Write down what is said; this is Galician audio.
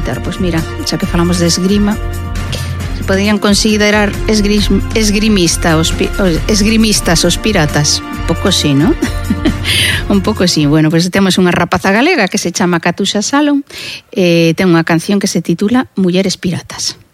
Twitter. Pois mira, xa que falamos de esgrima, se podían considerar esgrimistas os piratas. Un pouco sí, ¿no? Un pouco sí. Bueno, pois temos unha rapaza galega que se chama Catuxa Salom, ten unha canción que se titula Mulleres Piratas.